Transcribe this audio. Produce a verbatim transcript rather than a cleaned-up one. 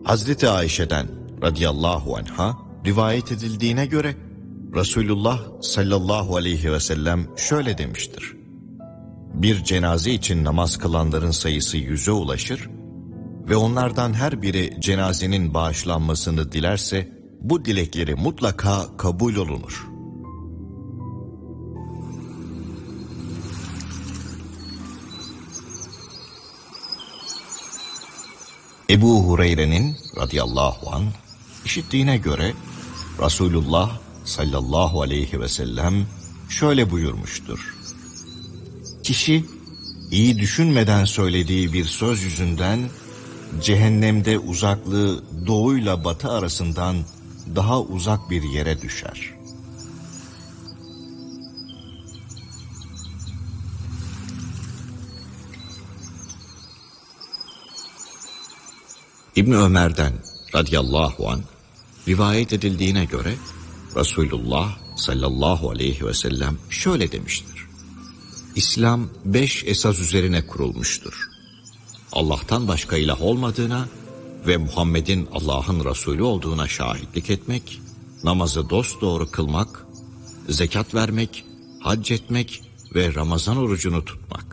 Hazreti Ayşe'den radıyallahu anha rivayet edildiğine göre Resulullah sallallahu aleyhi ve sellem şöyle demiştir: Bir cenaze için namaz kılanların sayısı yüze ulaşır ve onlardan her biri cenazenin bağışlanmasını dilerse bu dilekleri mutlaka kabul olunur. Ebu Hureyre'nin radıyallahu anh işittiğine göre Resulullah sallallahu aleyhi ve sellem şöyle buyurmuştur: Kişi iyi düşünmeden söylediği bir söz yüzünden cehennemde uzaklığı doğuyla batı arasından daha uzak bir yere düşer. İbn Ömer'den radıyallahu anh rivayet edildiğine göre Resulullah sallallahu aleyhi ve sellem şöyle demiştir: İslam beş esas üzerine kurulmuştur. Allah'tan başka ilah olmadığına ve Muhammed'in Allah'ın Resulü olduğuna şahitlik etmek, namazı dosdoğru kılmak, zekat vermek, hac etmek ve Ramazan orucunu tutmak.